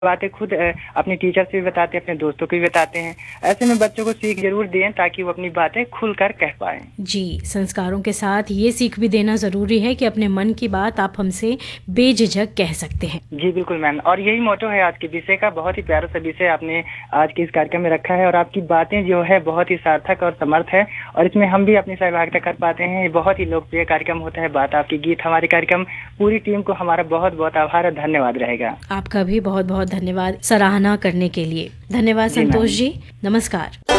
बातें खुद अपने टीचर से भी बताते हैं, अपने दोस्तों को भी बताते हैं। ऐसे में बच्चों को सीख जरूर दें ताकि वो अपनी बातें खुलकर कह पाएं। जी, संस्कारों के साथ ये सीख भी देना ज़रूरी है कि अपने मन की बात आप हमसे बेझिझक कह सकते हैं। जी बिल्कुल मैम, और यही मोटो है आज के विषय का। बहुत ही प्यारा सा विषय आपने आज के इस कार्यक्रम में रखा है और आपकी बातें जो है बहुत ही सार्थक और समर्थ है और इसमें हम भी अपनी सहभागिता कर पाते हैं। ये बहुत ही लोकप्रिय कार्यक्रम होता है बात आपकी गीत हमारे कार्यक्रम। पूरी टीम को हमारा बहुत बहुत आभार और धन्यवाद रहेगा। आपका भी बहुत बहुत धन्यवाद सराहना करने के लिए। धन्यवाद जी संतोष मैम। जी, नमस्कार।